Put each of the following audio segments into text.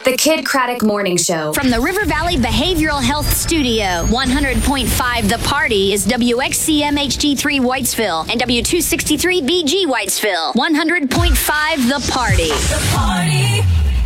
The Kid Craddock Morning Show. From the River Valley Behavioral Health Studio, 100.5 The Party is WXCM HD3 Whitesville and W263 BG Whitesville. 100.5 The Party. The Party.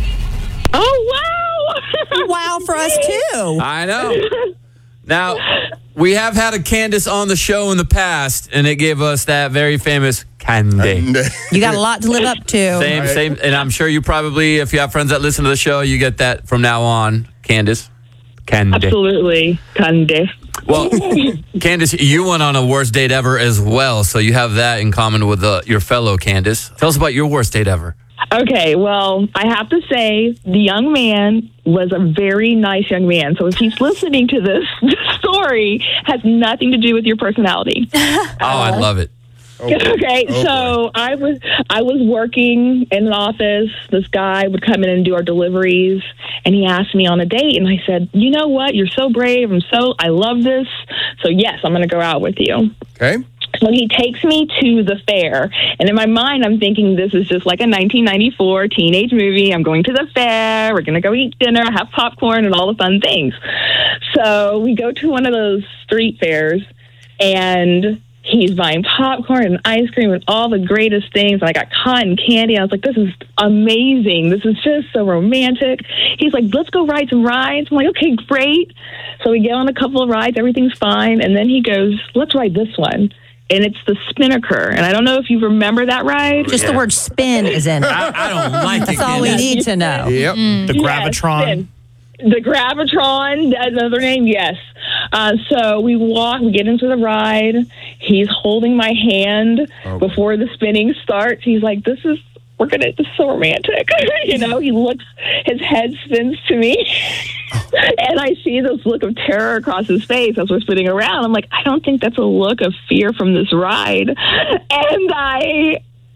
Oh, wow. Wow for us, too. I know. Now, we have had a Candace on the show in the past, and it gave us that very famous Candy. You got a lot to live up to. Same. And I'm sure you probably, if you have friends that listen to the show, you get that from now on. Candace. Candy. Absolutely. Candace. Well, Candace, you went on a worst date ever as well, so you have that in common with your fellow Candace. Tell us about your worst date ever. Okay, well, I have to say the young man was a very nice young man. So if he's listening to this story, has nothing to do with your personality. Oh, I love it. Okay, so I was working in an office. This guy would come in and do our deliveries, and he asked me on a date, and I said, you know what? You're so brave. I love this. So, yes, I'm going to go out with you. Okay. So he takes me to the fair, and in my mind, I'm thinking this is just like a 1994 teenage movie. I'm going to the fair. We're going to go eat dinner, have popcorn, and all the fun things. So we go to one of those street fairs, and he's buying popcorn and ice cream and all the greatest things. And I got cotton candy. I was like, this is amazing. This is just so romantic. He's like, let's go ride some rides. I'm like, okay, great. So we get on a couple of rides. Everything's fine. And then he goes, let's ride this one. And it's the Spinnaker. And I don't know if you remember that ride. Just the word spin is in it. I don't like it. That's all we need to know. Yep. The Gravitron. Yes, the Gravitron, another name, yes. So we get into the ride. He's holding my hand before the spinning starts. He's like, this is so romantic. He looks, his head spins to me. And I see this look of terror across his face as we're spinning around. I'm like, I don't think that's a look of fear from this ride. And I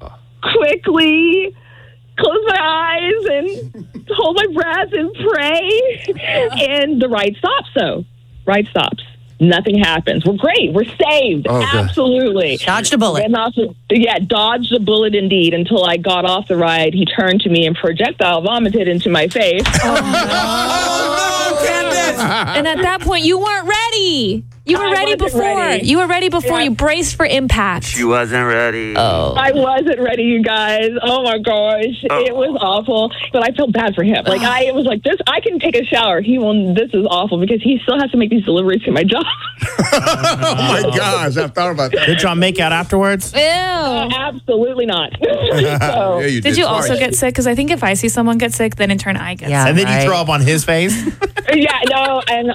quickly close my eyes and hold my breath and pray. And the ride stops, though. Ride stops. Nothing happens. We're great. We're saved. Oh, absolutely. Dodged a bullet. And also, dodged a bullet indeed until I got off the ride. He turned to me and projectile vomited into my face. And at that point, you weren't ready. You were ready before. You were ready before. You braced for impact. She wasn't ready. I wasn't ready, you guys. Oh my gosh. It was awful. But I felt bad for him. It was like this, I can take a shower. This is awful because he still has to make these deliveries to my job. Oh my gosh, I've thought about that. Did y'all make out afterwards? Ew. Absolutely not. Yeah, you Did you also get sick? Because I think if I see someone get sick, then in turn I get sick. Yeah. And then you throw up on his face? Yeah, no, and